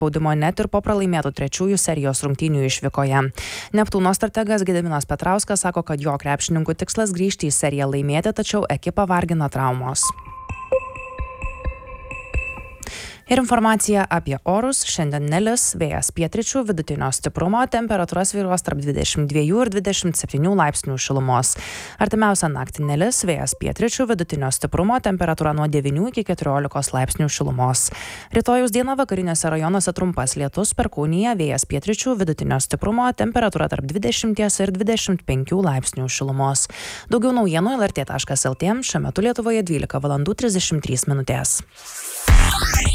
spaudimo net ir po pralaimėtų trečiųjų serijos rungtynių išvykoje. Neptūno strategas Gediminas Petrauskas sako, kad jo krepšininkų tikslas grįžti į seriją laimėti, tačiau ekipą vargina traumos. Ir informacija apie orus. Šiandien nelis, vėjas pietryčių, vidutinio stiprumo, temperatūra svyruos tarp 22 ir 27 laipsnių šilumos. Artimiausią naktį nelis, vėjas pietryčių, vidutinio stiprumo, temperatūra nuo 9 iki 14 laipsnių šilumos. Rytojaus dieną vakariniuose rajonuose trumpas lietus, Perkūnija, vėjas pietryčių, vidutinio stiprumo, temperatūra tarp 20 ir 25 laipsnių šilumos. Daugiau naujienų LRT.lt. Šiuo metu Lietuvoje 12:33.